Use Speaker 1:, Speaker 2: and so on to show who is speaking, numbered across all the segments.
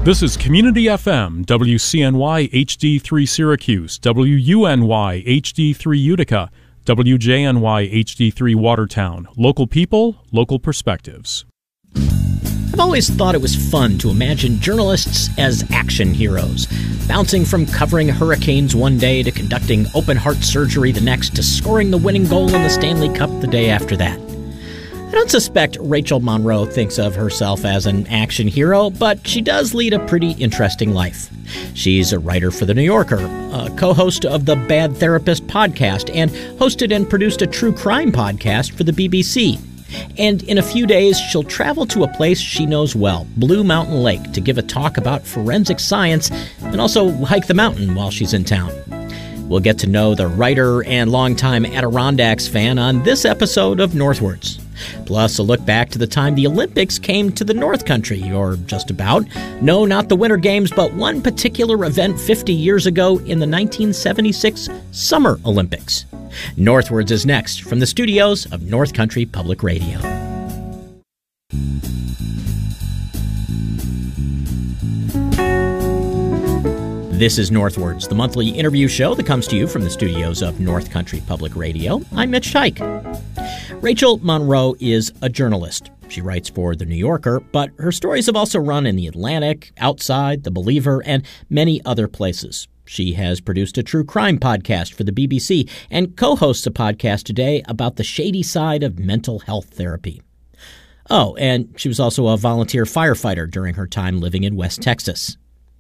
Speaker 1: This is Community FM, WCNY HD3 Syracuse, WUNY HD3 Utica, WJNY HD3 Watertown. Local people, local perspectives.
Speaker 2: I've always thought it was fun to imagine journalists as action heroes, bouncing from covering hurricanes one day to conducting open-heart surgery the next to scoring the winning goal in the Stanley Cup the day after that. I don't suspect Rachel Monroe thinks of herself as an action hero, but she does lead a pretty interesting life. She's a writer for The New Yorker, a co-host of the Bad Therapist podcast, and hosted and produced a true crime podcast for the BBC. And in a few days, she'll travel to a place she knows well, Blue Mountain Lake, to give a talk about forensic science and also hike the mountain while she's in town. We'll get to know the writer and longtime Adirondacks fan on this episode of Northwards. Plus, a look back to the time the Olympics came to the North Country, or just about. No, not the Winter Games, but one particular event 50 years ago in the 1976 Summer Olympics. Northwards is next from the studios of North Country Public Radio. This is Northwards, the monthly interview show that comes to you from the studios of North Country Public Radio. I'm Mitch Teich. Rachel Monroe is a journalist. She writes for The New Yorker, but her stories have also run in The Atlantic, Outside, The Believer, and many other places. She has produced a true crime podcast for the BBC and co-hosts a podcast today about the shady side of mental health therapy. Oh, and she was also a volunteer firefighter during her time living in West Texas.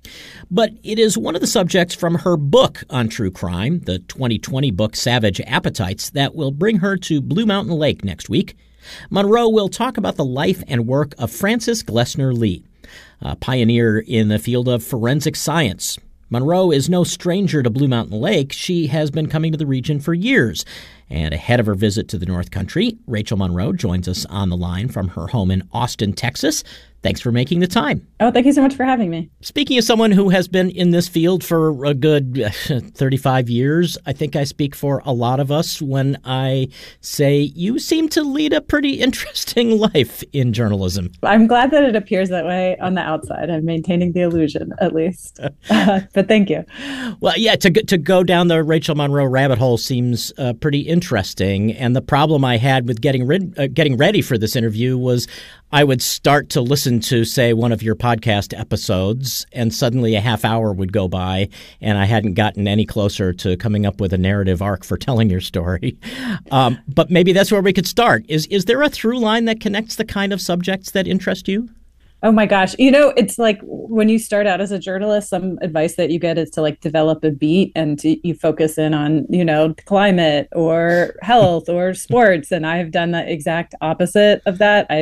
Speaker 2: But it is one of the subjects from her book on true crime, the 2020 book Savage Appetites, that will bring her to Blue Mountain Lake next week. Monroe will talk about the life and work of Frances Glessner Lee, a pioneer in the field of forensic science. Monroe is no stranger to Blue Mountain Lake. She has been coming to the region for years. And ahead of her visit to the North Country, Rachel Monroe joins us on the line from her home in Austin, Texas. Thanks for making the time.
Speaker 3: Oh, thank you so much for having me.
Speaker 2: Speaking of someone who has been in this field for a good 35 years, I think I speak for a lot of us when I say you seem to lead a pretty interesting life in journalism.
Speaker 3: I'm glad that it appears that way on the outside. I'm maintaining the illusion, at least. But thank you.
Speaker 2: Well, yeah, to go down the Rachel Monroe rabbit hole seems pretty interesting. And the problem I had with getting ready for this interview was I would start to listen to, say, one of your podcast episodes, and suddenly a half hour would go by, and I hadn't gotten any closer to coming up with a narrative arc for telling your story. But maybe that's where we could start. Is there a through line that connects the kind of subjects that interest you?
Speaker 3: Oh my gosh. You know, it's like when you start out as a journalist, some advice that you get is to like develop a beat and you focus in on, you know, climate or health or sports. And I've done the exact opposite of that.